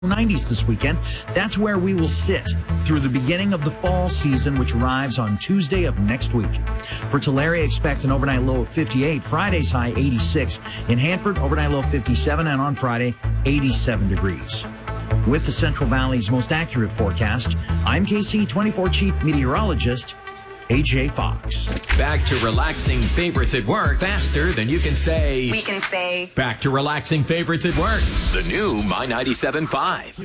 90s this weekend. That's where we will sit through the beginning of the fall season, which arrives on Tuesday of next week. For Tulare, expect an overnight low of 58, Friday's high 86. In Hanford, overnight low 57, and on Friday, 87 degrees. With the Central Valley's most accurate forecast, I'm KC24 Chief Meteorologist AJ Fox. Back to relaxing favorites at work faster than you can say. We can say. Back to relaxing favorites at work. The new My 97.5.